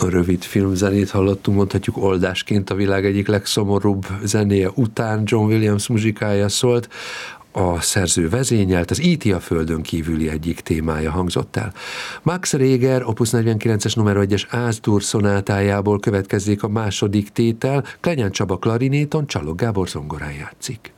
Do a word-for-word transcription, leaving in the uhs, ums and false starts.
rövid filmzenét hallottunk, mondhatjuk oldásként a világ egyik legszomorúbb zenéje után John Williams muzsikája szólt. A szerző vezényelt, az í té a földön kívüli egyik témája hangzott el. Max Reger opus negyvenkilences numero egyes Ás-dur szonátájából következzék a második tétel, Klenyán Csaba klarinéton, Csalog Gábor zongorán játszik.